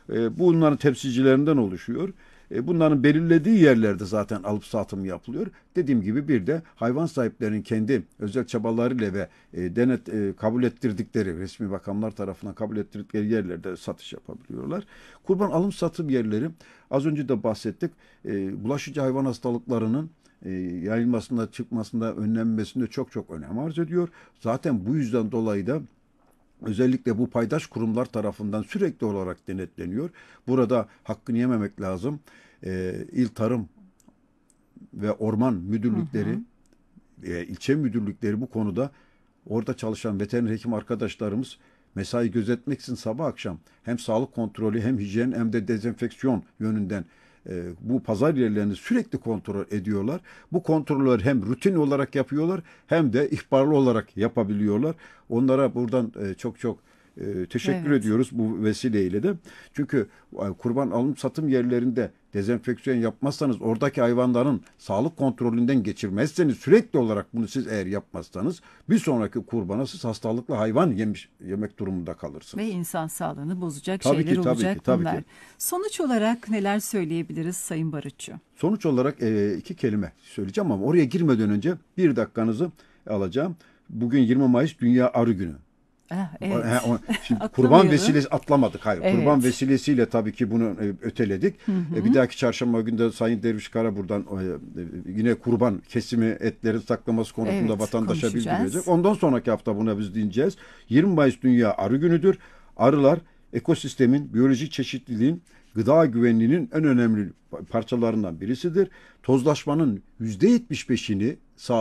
Bunların temsilcilerinden oluşuyor. Bunların belirlediği yerlerde zaten alıp satım yapılıyor. Dediğim gibi bir de hayvan sahiplerinin kendi özel çabalarıyla ve kabul ettirdikleri, resmi makamlar tarafından kabul ettirdikleri yerlerde satış yapabiliyorlar. Kurban alım satım yerleri, az önce de bahsettik, bulaşıcı hayvan hastalıklarının yayılmasında, çıkmasında, önlenmesinde çok çok önem arz ediyor. Zaten bu yüzden dolayı da özellikle bu paydaş kurumlar tarafından sürekli olarak denetleniyor. Burada hakkını yememek lazım. İl Tarım ve Orman Hı Müdürlükleri, hı. ilçe müdürlükleri bu konuda orada çalışan veteriner hekim arkadaşlarımız mesai gözetmek için sabah akşam hem sağlık kontrolü hem hijyen hem de dezenfeksiyon yönünden bu pazar yerlerini sürekli kontrol ediyorlar. Bu kontrolleri hem rutin olarak yapıyorlar hem de ihbarlı olarak yapabiliyorlar. Onlara buradan çok çok teşekkür Evet. ediyoruz bu vesileyle de. Çünkü kurban alım satım yerlerinde dezenfeksiyon yapmazsanız, oradaki hayvanların sağlık kontrolünden geçirmezseniz, sürekli olarak bunu siz eğer yapmazsanız bir sonraki kurbana siz hastalıklı hayvan yemek durumunda Ve kalırsınız. insan sağlığını bozacak Tabii şeyler ki, tabii ki, olacak tabii ki. bunlar. Sonuç olarak neler söyleyebiliriz Sayın Barutçu? Sonuç olarak iki kelime söyleyeceğim ama oraya girmeden önce bir dakikanızı alacağım. Bugün 20 Mayıs Dünya Arı Günü. Ah, evet. Şimdi kurban Atlamayalım. vesilesi atlamadık. Hayır. Kurban Evet. vesilesiyle tabii ki bunu öteledik. Hı Bir hı. dahaki çarşamba günü de Sayın Derviş Kara buradan yine kurban kesimi etlerin saklaması konusunda Evet, vatandaşa bildirecek. konuşacağız. Ondan sonraki hafta buna biz dinleyeceğiz. 20 Mayıs Dünya Arı Günü'dür. Arılar ekosistemin, biyolojik çeşitliliğin, gıda güvenliğinin en önemli parçalarından birisidir. Tozlaşmanın %75'ini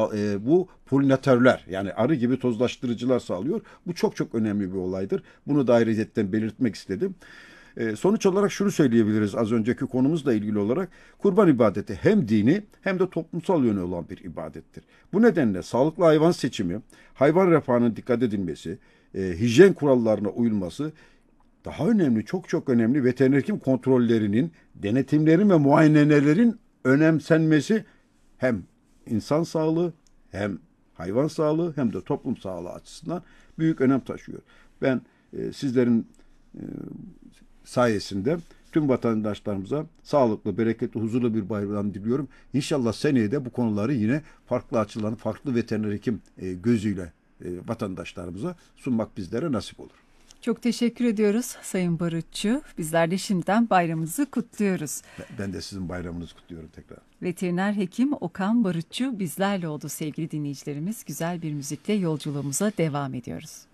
bu polinatörler, yani arı gibi tozlaştırıcılar sağlıyor. Bu çok çok önemli bir olaydır. Bunu da ayrıyetten belirtmek istedim. Sonuç olarak şunu söyleyebiliriz az önceki konumuzla ilgili olarak. Kurban ibadeti hem dini hem de toplumsal yönü olan bir ibadettir. Bu nedenle sağlıklı hayvan seçimi, hayvan refahının dikkat edilmesi, hijyen kurallarına uyulması, daha önemli, çok çok önemli veteriner hekim kontrollerinin, denetimlerin ve muayenelerin önemsenmesi hem insan sağlığı hem hayvan sağlığı hem de toplum sağlığı açısından büyük önem taşıyor. Ben sizlerin e, sayesinde tüm vatandaşlarımıza sağlıklı, bereketli, huzurlu bir bayram diliyorum. İnşallah seneye de bu konuları yine farklı açıdan, farklı veteriner hekim gözüyle vatandaşlarımıza sunmak bizlere nasip olur. Çok teşekkür ediyoruz Sayın Barutçu. Bizler de şimdiden bayramınızı kutluyoruz. Ben de sizin bayramınızı kutluyorum tekrar. Veteriner hekim Okan Barutçu bizlerle oldu sevgili dinleyicilerimiz. Güzel bir müzikle yolculuğumuza devam ediyoruz.